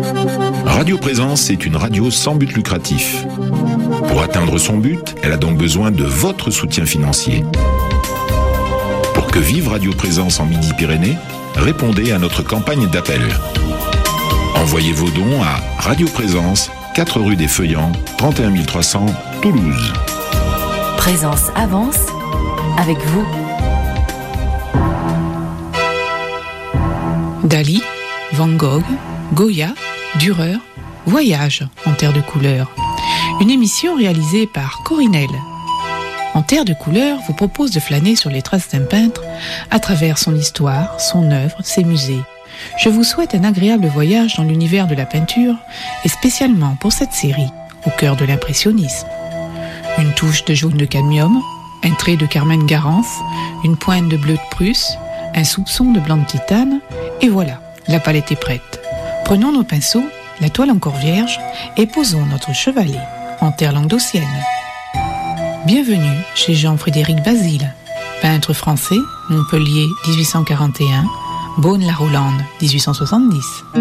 Radio Présence est une radio sans but lucratif. Pour atteindre son but, elle a donc besoin de votre soutien financier. Pour que vive Radio Présence en Midi-Pyrénées, répondez à notre campagne d'appel. Envoyez vos dons à Radio Présence, 4 rue des Feuillants, 31 300, Toulouse. Présence avance avec vous. Dali, Van Gogh, Goya, Dürer, Voyage en terre de couleurs. Une émission réalisée par Corinel. En terre de couleurs vous propose de flâner sur les traces d'un peintre à travers son histoire, son œuvre, ses musées. Je vous souhaite un agréable voyage dans l'univers de la peinture et spécialement pour cette série, au cœur de l'impressionnisme. Une touche de jaune de cadmium, un trait de Carmen Garance, une pointe de bleu de Prusse, un soupçon de blanc de titane, et voilà, la palette est prête. Prenons nos pinceaux, la toile encore vierge, et posons notre chevalet en terre languedocienne. Bienvenue chez Jean-Frédéric Basile, peintre français, Montpellier 1841, Beaune-la-Rolande 1870.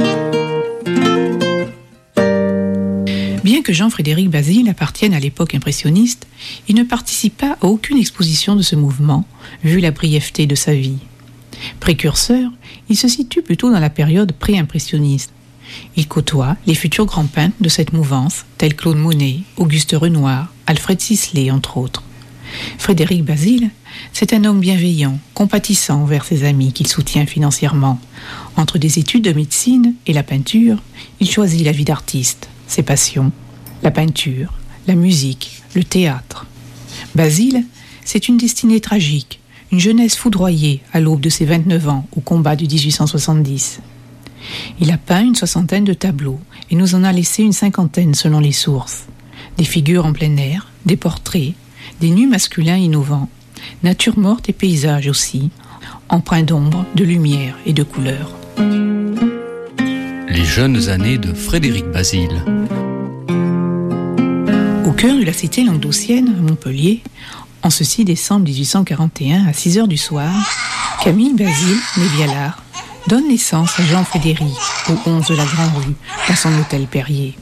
Bien que Jean-Frédéric Basile appartienne à l'époque impressionniste, il ne participa à aucune exposition de ce mouvement, vu la brièveté de sa vie. Précurseur, il se situe plutôt dans la période pré-impressionniste. Il côtoie les futurs grands peintres de cette mouvance, tels Claude Monet, Auguste Renoir, Alfred Sisley, entre autres. Frédéric Basile, c'est un homme bienveillant, compatissant envers ses amis qu'il soutient financièrement. Entre des études de médecine et la peinture, il choisit la vie d'artiste, ses passions, la peinture, la musique, le théâtre. Basile, c'est une destinée tragique, une jeunesse foudroyée à l'aube de ses 29 ans au combat de 1870. Il a peint une 60aine de tableaux et nous en a laissé une 50aine selon les sources. Des figures en plein air, des portraits, des nus masculins innovants, nature morte et paysages aussi, empreints d'ombre, de lumière et de couleurs. Les jeunes années de Frédéric Basile. Au cœur de la cité languedocienne, à Montpellier, en ce 6 décembre 1841, à 6h du soir, Camille Basile, né Vialard, donne naissance à Jean-Frédéric, au 11 de la Grand-Rue, dans son hôtel Perrier.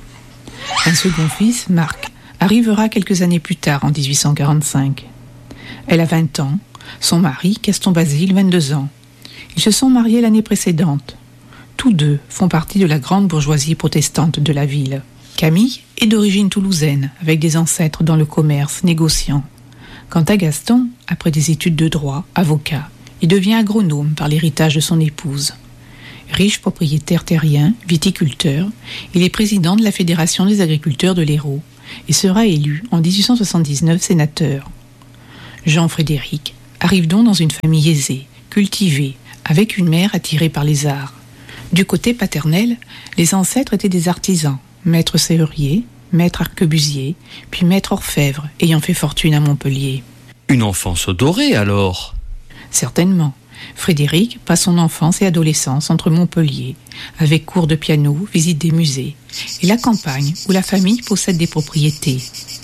Un second fils, Marc, arrivera quelques années plus tard, en 1845. Elle a 20 ans, son mari, Gaston Basile, 22 ans. Ils se sont mariés l'année précédente. Tous deux font partie de la grande bourgeoisie protestante de la ville. Camille est d'origine toulousaine, avec des ancêtres dans le commerce, négociant. Quant à Gaston, après des études de droit, avocat, il devient agronome par l'héritage de son épouse. Riche propriétaire terrien, viticulteur, il est président de la Fédération des agriculteurs de l'Hérault et sera élu en 1879 sénateur. Jean-Frédéric arrive donc dans une famille aisée, cultivée, avec une mère attirée par les arts. Du côté paternel, les ancêtres étaient des artisans, maître serrurier, maître arquebusier, puis maître orfèvre, ayant fait fortune à Montpellier. Une enfance dorée alors ? Certainement. Frédéric passe son enfance et adolescence entre Montpellier, avec cours de piano, visite des musées, et la campagne où la famille possède des propriétés.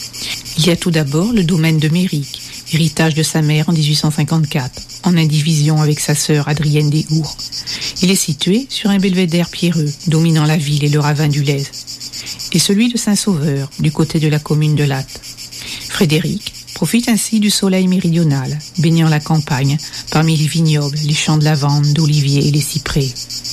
Il y a tout d'abord le domaine de Méric, héritage de sa mère en 1854, en indivision avec sa sœur Adrienne des Hours. Il est situé sur un belvédère pierreux, dominant la ville et le ravin du Lez, et celui de Saint-Sauveur, du côté de la commune de Latte. Frédéric profite ainsi du soleil méridional, baignant la campagne, parmi les vignobles, les champs de lavande, d'oliviers et les cyprès.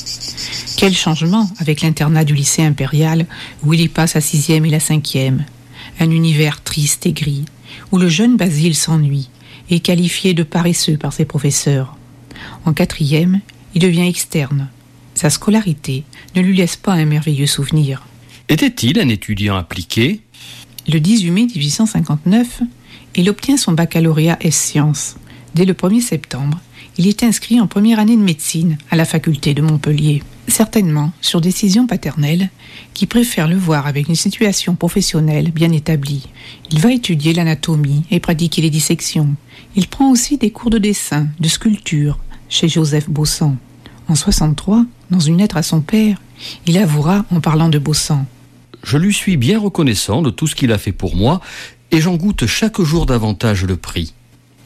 Quel changement avec l'internat du lycée impérial, où il y passe la 6e et la 5e. Un univers triste et gris, où le jeune Basile s'ennuie et est qualifié de paresseux par ses professeurs. En 4e, il devient externe. Sa scolarité ne lui laisse pas un merveilleux souvenir. Était-il un étudiant appliqué ? Le 18 mai 1859, il obtient son baccalauréat S-Sciences. Dès le 1er septembre, il est inscrit en première année de médecine à la faculté de Montpellier. Certainement sur décision paternelle, qui préfère le voir avec une situation professionnelle bien établie. Il va étudier l'anatomie et pratiquer les dissections. Il prend aussi des cours de dessin, de sculpture, chez Joseph Baussan. En 63, dans une lettre à son père, il avouera en parlant de Baussan : « Je lui suis bien reconnaissant de tout ce qu'il a fait pour moi, et j'en goûte chaque jour davantage le prix. »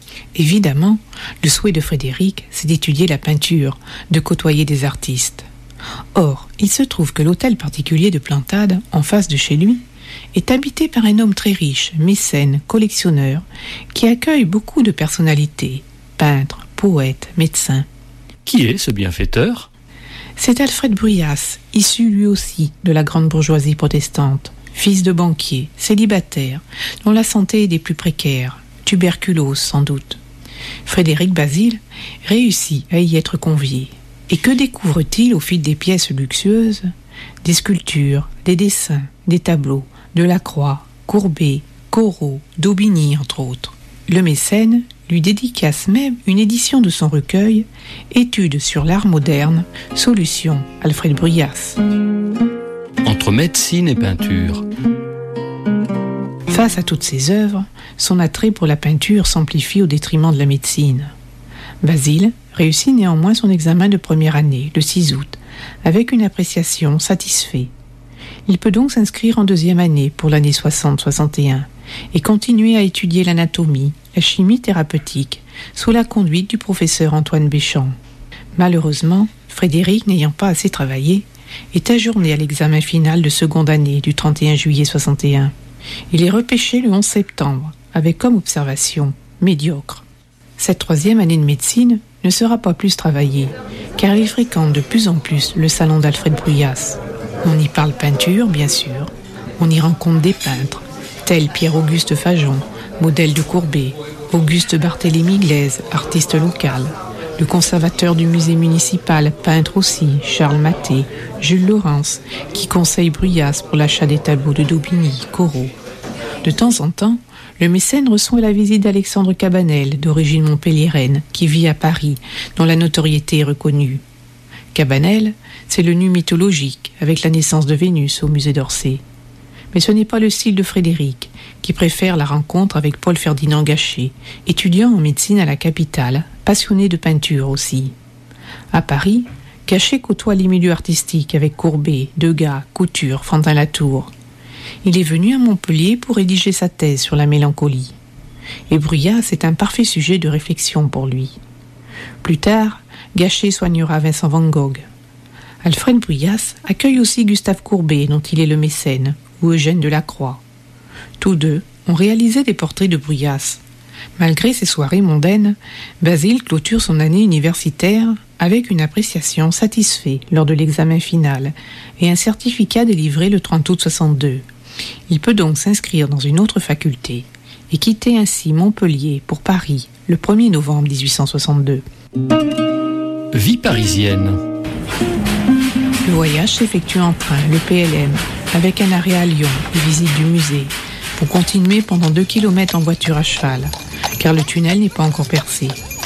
Évidemment, le souhait de Frédéric, c'est d'étudier la peinture, de côtoyer des artistes. Or, il se trouve que l'hôtel particulier de Plantade, en face de chez lui, est habité par un homme très riche, mécène, collectionneur, qui accueille beaucoup de personnalités, peintres, poètes, médecins. Qui est ce bienfaiteur ? C'est Alfred Bruyas, issu lui aussi de la grande bourgeoisie protestante, fils de banquier, célibataire, dont la santé est des plus précaires, tuberculose sans doute. Frédéric Bazille réussit à y être convié. Et que découvre-t-il au fil des pièces luxueuses ? Des sculptures, des dessins, des tableaux, de Lacroix, Courbet, Corot, Daubigny entre autres. Le mécène lui dédicace même une édition de son recueil « Études sur l'art moderne, solution Alfred Bruyas ». Entre médecine et peinture. Face à toutes ces œuvres, son attrait pour la peinture s'amplifie au détriment de la médecine. Bazille réussit néanmoins son examen de première année, le 6 août, avec une appréciation satisfaite. Il peut donc s'inscrire en deuxième année pour l'année 60-61 et continuer à étudier l'anatomie, la chimie thérapeutique, sous la conduite du professeur Antoine Béchamp. Malheureusement, Frédéric, n'ayant pas assez travaillé, est ajourné à l'examen final de seconde année du 31 juillet 61. Il est repêché le 11 septembre, avec comme observation médiocre. Cette troisième année de médecine ne sera pas plus travaillée, car il fréquente de plus en plus le salon d'Alfred Bruyas. On y parle peinture, bien sûr. On y rencontre des peintres, tels Pierre-Auguste Fajon, modèle de Courbet, Auguste Barthélemy Glaise, artiste local, le conservateur du musée municipal, peintre aussi, Charles Maté, Jules Laurence, qui conseille Bruyas pour l'achat des tableaux de Daubigny, Corot. De temps en temps, le mécène reçoit la visite d'Alexandre Cabanel, d'origine montpelliéraine, qui vit à Paris, dont la notoriété est reconnue. Cabanel, c'est le nu mythologique, avec la naissance de Vénus au musée d'Orsay. Mais ce n'est pas le style de Frédéric, qui préfère la rencontre avec Paul-Ferdinand Gachet, étudiant en médecine à la capitale, passionné de peinture aussi. À Paris, Gachet côtoie les milieux artistiques avec Courbet, Degas, Couture, Fantin-Latour. Il est venu à Montpellier pour rédiger sa thèse sur la mélancolie. Et Bruyas est un parfait sujet de réflexion pour lui. Plus tard, Gachet soignera Vincent van Gogh. Alfred Bruyas accueille aussi Gustave Courbet, dont il est le mécène, ou Eugène Delacroix. Tous deux ont réalisé des portraits de Bruyas. Malgré ses soirées mondaines, Bazille clôture son année universitaire avec une appréciation satisfaite lors de l'examen final et un certificat délivré le 30 août 62. Il peut donc s'inscrire dans une autre faculté et quitter ainsi Montpellier pour Paris le 1er novembre 1862. Vie parisienne. Le voyage s'effectue en train, le PLM, avec un arrêt à Lyon et visite du musée, pour continuer pendant 2 km en voiture à cheval, car le tunnel n'est pas encore percé.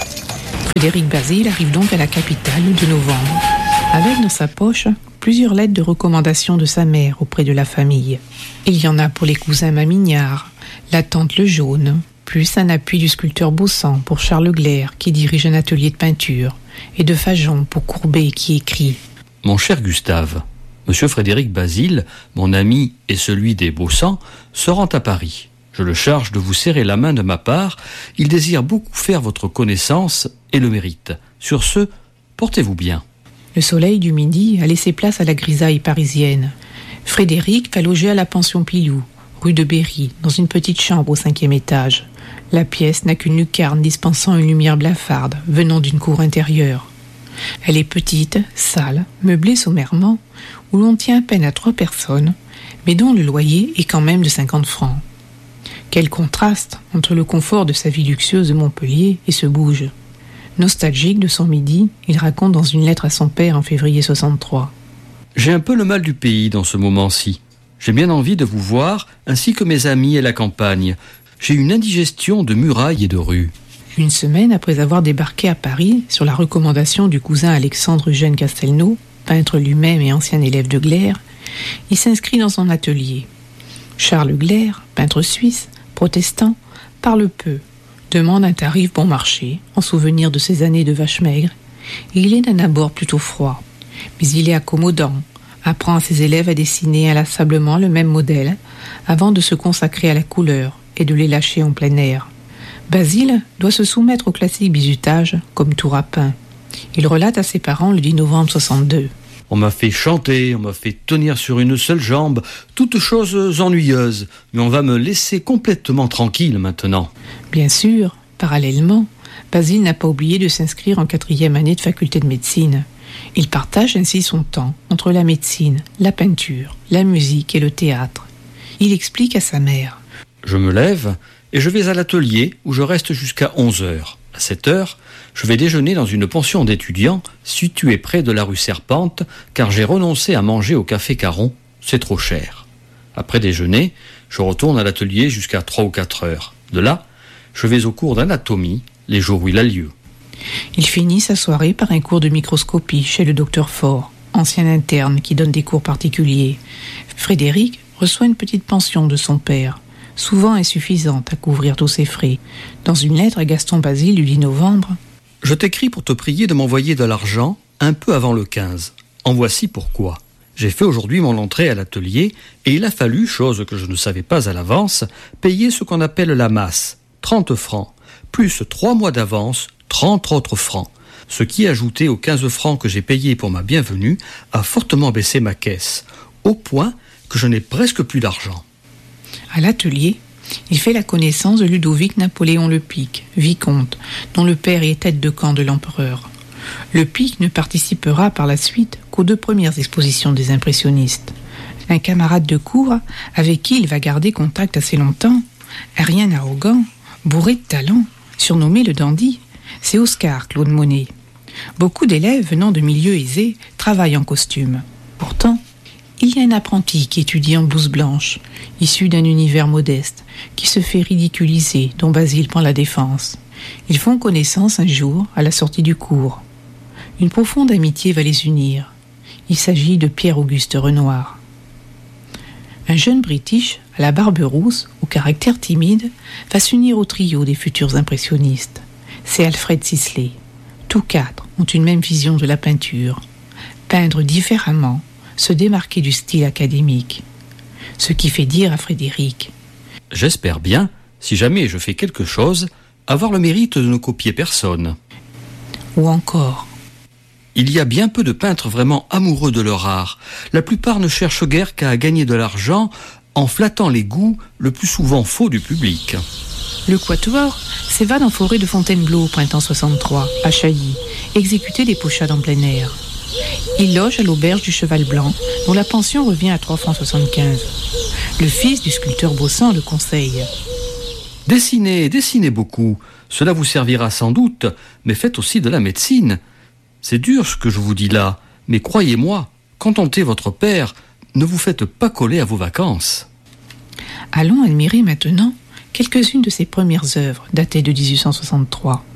Frédéric Bazille arrive donc à la capitale le 2 novembre, avec dans sa poche plusieurs lettres de recommandation de sa mère auprès de la famille. Il y en a pour les cousins Mamignard, la tante Le Jaune, plus un appui du sculpteur Baussan pour Charles Glaire qui dirige un atelier de peinture, et de Fajon pour Courbet qui écrit « Mon cher Gustave, Monsieur Frédéric Bazille, mon ami et celui des Baussan, se rend à Paris. Je le charge de vous serrer la main de ma part. Il désire beaucoup faire votre connaissance et le mérite. Sur ce, portez-vous bien. » Le soleil du midi a laissé place à la grisaille parisienne. Frédéric va loger à la pension Pilou, rue de Berry, dans une petite chambre au 5e étage. La pièce n'a qu'une lucarne dispensant une lumière blafarde venant d'une cour intérieure. Elle est petite, sale, meublée sommairement, où l'on tient à peine à 3 personnes, mais dont le loyer est quand même de 50 francs. Quel contraste entre le confort de sa vie luxueuse de Montpellier et ce bouge. Nostalgique de son midi, il raconte dans une lettre à son père en février 63. « J'ai un peu le mal du pays dans ce moment-ci. J'ai bien envie de vous voir, ainsi que mes amis et la campagne. J'ai une indigestion de murailles et de rues. » Une semaine après avoir débarqué à Paris, sur la recommandation du cousin Alexandre Eugène Castelnau, peintre lui-même et ancien élève de Glaire, il s'inscrit dans son atelier. Charles Glaire, peintre suisse, protestant, parle peu, demande un tarif bon marché, en souvenir de ses années de vache maigre, et il est d'un abord plutôt froid. Mais il est accommodant, apprend à ses élèves à dessiner inlassablement le même modèle, avant de se consacrer à la couleur et de les lâcher en plein air. Bazille doit se soumettre au classique bizutage, comme tout rapin. Il relate à ses parents le 10 novembre 62. « On m'a fait chanter, on m'a fait tenir sur une seule jambe, toutes choses ennuyeuses, mais on va me laisser complètement tranquille maintenant. Bien sûr, parallèlement, Basile n'a pas oublié de s'inscrire en 4e année de faculté de médecine. Il partage ainsi son temps entre la médecine, la peinture, la musique et le théâtre. Il explique à sa mère. Je me lève et je vais à l'atelier où je reste jusqu'à 11h. À 7h, je vais déjeuner dans une pension d'étudiants située près de la rue Serpente, car j'ai renoncé à manger au café Caron, c'est trop cher. Après déjeuner, je retourne à l'atelier jusqu'à 3 ou 4 heures. De là, je vais au cours d'anatomie, les jours où il a lieu. Il finit sa soirée par un cours de microscopie chez le docteur Faure, ancien interne qui donne des cours particuliers. Frédéric reçoit une petite pension de son père, souvent insuffisante à couvrir tous ses frais. Dans une lettre à Gaston Basile du 10 novembre, « Je t'écris pour te prier de m'envoyer de l'argent un peu avant le 15. En voici pourquoi. J'ai fait aujourd'hui mon entrée à l'atelier et il a fallu, chose que je ne savais pas à l'avance, payer ce qu'on appelle la masse, 30 francs, plus 3 mois d'avance, 30 autres francs. Ce qui, ajouté aux 15 francs que j'ai payés pour ma bienvenue, a fortement baissé ma caisse, au point que je n'ai presque plus d'argent. » À l'atelier, il fait la connaissance de Ludovic Napoléon Lepic, vicomte, dont le père est tête de camp de l'empereur. Lepic ne participera par la suite qu'aux 2 premières expositions des impressionnistes. Un camarade de cours avec qui il va garder contact assez longtemps, un rien arrogant, bourré de talent, surnommé le dandy, c'est Oscar Claude Monet. Beaucoup d'élèves venant de milieux aisés travaillent en costume. Pourtant, il y a un apprenti qui étudie en blouse blanche, issu d'un univers modeste, qui se fait ridiculiser, dont Basile prend la défense. Ils font connaissance un jour à la sortie du cours. Une profonde amitié va les unir. Il s'agit de Pierre-Auguste Renoir. Un jeune British, à la barbe rousse, au caractère timide, va s'unir au trio des futurs impressionnistes. C'est Alfred Sisley. Tous 4 ont une même vision de la peinture. Peindre différemment, se démarquer du style académique. Ce qui fait dire à Frédéric: « J'espère bien, si jamais je fais quelque chose, avoir le mérite de ne copier personne. » Ou encore: « Il y a bien peu de peintres vraiment amoureux de leur art. La plupart ne cherchent guère qu'à gagner de l'argent en flattant les goûts le plus souvent faux du public. » Le quatuor s'évade en forêt de Fontainebleau au printemps 63, à Chailly, exécuter des pochades en plein air. Il loge à l'auberge du Cheval Blanc, dont la pension revient à 3,75 francs. Le fils du sculpteur Baussan le conseille. « Dessinez, dessinez beaucoup. Cela vous servira sans doute, mais faites aussi de la médecine. C'est dur ce que je vous dis là, mais croyez-moi, contentez votre père, ne vous faites pas coller à vos vacances. » Allons admirer maintenant quelques-unes de ses premières œuvres, datées de 1863.